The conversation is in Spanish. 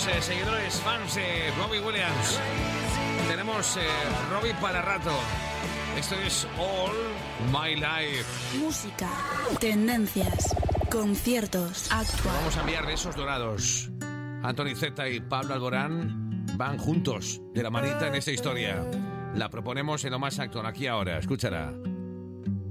seguidores, fans de Robbie Williams. Tenemos Robbie para rato. Esto es All My Life. Música, tendencias, conciertos, actuales. Vamos a enviar besos dorados. Anthony Zeta y Pablo Alborán van juntos, de la manita en esta historia. La proponemos en lo más actual, aquí ahora. Escúchala.